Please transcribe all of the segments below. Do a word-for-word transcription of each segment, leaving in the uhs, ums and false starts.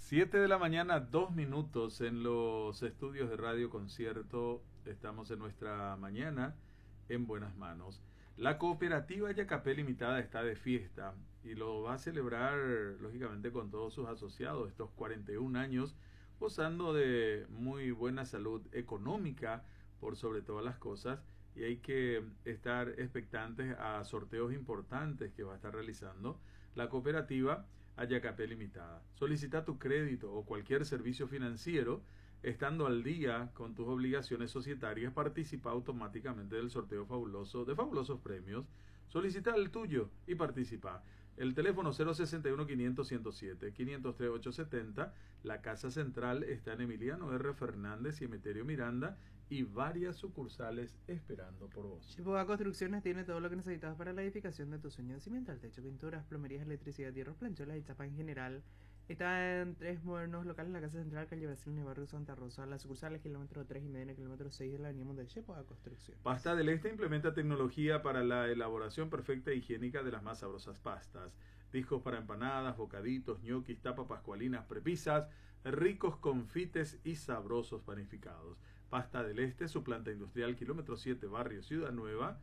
Siete de la mañana, dos minutos en los estudios de Radio Concierto. Estamos en nuestra mañana en buenas manos. La cooperativa Yacapé Limitada está de fiesta y lo va a celebrar, lógicamente, con todos sus asociados, estos cuarenta y un años, gozando de muy buena salud económica, por sobre todas las cosas, y hay que estar expectantes a sorteos importantes que va a estar realizando la cooperativa Yacapé Limitada. Solicita tu crédito o cualquier servicio financiero, estando al día con tus obligaciones societarias, participa automáticamente del sorteo fabuloso de fabulosos premios. Solicita el tuyo y participa. El teléfono cero sesenta y uno, quinientos, ciento siete, quinientos tres, ochocientos setenta. La casa central está en Emiliano R. Fernández y Emeterio Miranda, y varias sucursales esperando por vos. Chipoa Construcciones tiene todo lo que necesitas para la edificación de tu sueño: de cimiento al techo, pinturas, plomerías, electricidad, hierros, plancholas y chapa en general. Está en tres modernos locales: la Casa Central, calle Brasil, en el barrio Santa Rosa. La sucursal es kilómetro tres y medio, en el kilómetro seis de la avenida Monte Chipoa Construcciones. Pasta del Este implementa tecnología para la elaboración perfecta e higiénica de las más sabrosas pastas. Discos para empanadas, bocaditos, ñoquis, tapas pascualinas, prepisas, ricos confites y sabrosos panificados. Pasta del Este, su planta industrial, kilómetro siete, barrio Ciudad Nueva,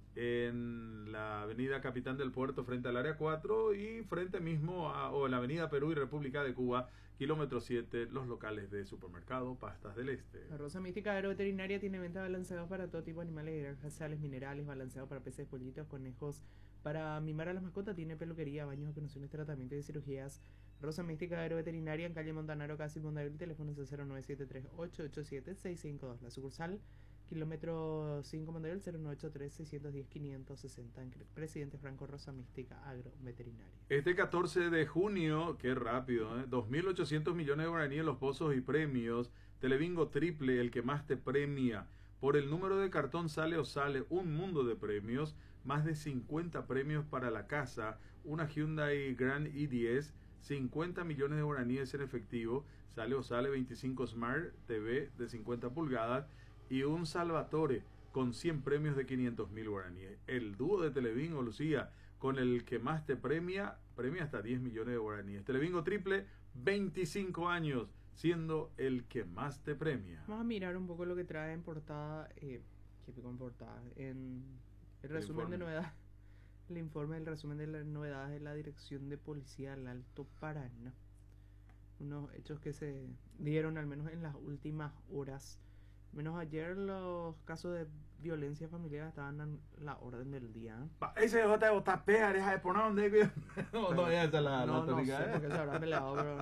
en la avenida Capitán del Puerto, frente al área cuatro, y frente mismo a, o en la avenida Perú y República de Cuba, kilómetro siete, los locales de supermercado Pastas del Este. La Rosa Mística Agroveterinaria tiene venta de balanceados para todo tipo de animales, granjas, sales, minerales, balanceados para peces, pollitos, conejos. Para mimar a las mascotas tiene peluquería, baños, vacunaciones, tratamientos y cirugías. Rosa Mística Agroveterinaria en calle Montanaro, casi Mondadero, teléfono es cero nueve siete tres, ocho ocho siete, seis cinco dos. La sucursal, kilómetro cinco Mondadero, cero nueve ocho tres, seis uno cero, quinientos sesenta. Presidente Franco, Rosa Mística Agroveterinaria. Este catorce de junio, qué rápido, ¿eh? dos mil ochocientos millones de guaraníes en los pozos y premios. Telebingo triple, el que más te premia. Por el número de cartón sale o sale un mundo de premios. Más de cincuenta premios para la casa. Una Hyundai Grand i diez. cincuenta millones de guaraníes en efectivo. Sale o sale veinticinco Smart T V de cincuenta pulgadas. Y un Salvatore con cien premios de quinientos mil guaraníes. El dúo de Telebingo, Lucía, con el que más te premia, premia hasta diez millones de guaraníes. Telebingo triple, veinticinco años, siendo el que más te premia. Vamos a mirar un poco lo que trae en portada, eh, ¿qué pico en portada? En el resumen de novedades, el informe del resumen de las novedades de la Dirección de Policía del Alto Paraná. Unos hechos que se dieron al menos en las últimas horas. Menos ayer los casos de violencia familiar estaban en la orden del día. Ese es de Otapea, deja de poner donde... No, no, esa es la No, no sé, tónica, ¿eh? porque se habrá peleado, pero...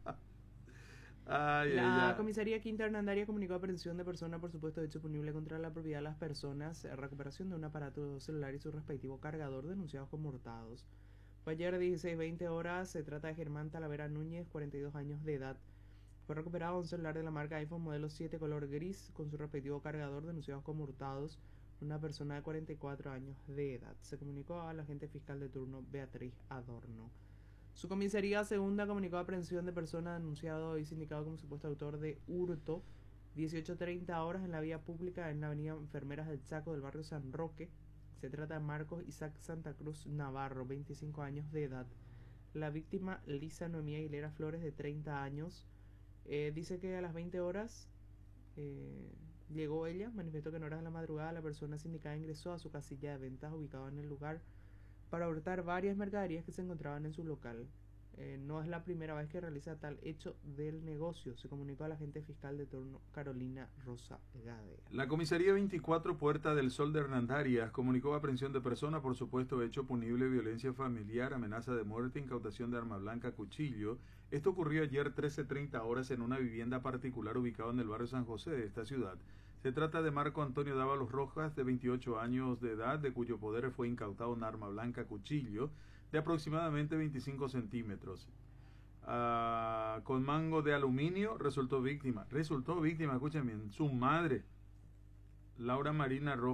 Ay, La ay, ay. Comisaría Quinta Hernandaria comunicó aprehensión de persona por supuesto hecho punible contra la propiedad de las personas, recuperación de un aparato celular y su respectivo cargador, denunciados como hurtados. Fue ayer dieciséis veinte horas. Se trata de Germán Talavera Núñez, cuarenta y dos años de edad. Fue recuperado un celular de la marca iPhone modelo siete color gris con su respectivo cargador, denunciados como hurtados, una persona de cuarenta y cuatro años de edad. Se comunicó a la agente fiscal de turno Beatriz Adorno. Su comisaría segunda comunicó aprehensión de persona denunciado y sindicado como supuesto autor de hurto, dieciocho treinta horas en la vía pública en la avenida Enfermeras del Chaco del barrio San Roque. Se trata de Marcos Isaac Santa Cruz Navarro, veinticinco años de edad. La víctima, Lisa Noemí Aguilera Flores, de treinta años. Eh, dice que a las veinte horas eh, llegó ella, manifestó que en horas de la madrugada la persona sindicada ingresó a su casilla de ventas ubicada en el lugar para hurtar varias mercaderías que se encontraban en su local. Eh, no es la primera vez que realiza tal hecho del negocio, se comunicó a la agente fiscal de turno Carolina Rosa Gadea. La comisaría veinticuatro Puerta del Sol de Hernandarias comunicó aprehensión de persona por supuesto hecho punible, violencia familiar, amenaza de muerte, incautación de arma blanca, cuchillo. Esto ocurrió ayer trece treinta horas en una vivienda particular ubicada en el barrio San José de esta ciudad. Se trata de Marco Antonio Dávalos Rojas, de veintiocho años de edad, de cuyo poder fue incautado un arma blanca, cuchillo, de aproximadamente veinticinco centímetros. Uh, con mango de aluminio, resultó víctima. Resultó víctima, escuchen bien, su madre, Laura Marina Rojas.